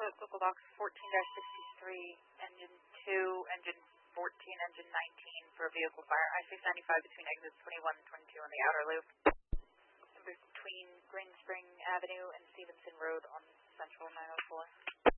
local box 14-63, engine 2, engine 14, engine 19 for a vehicle fire. I-695 between exits 21 and 22 on the outer loop. Between Green Spring Avenue and Stevenson Road on Central 904.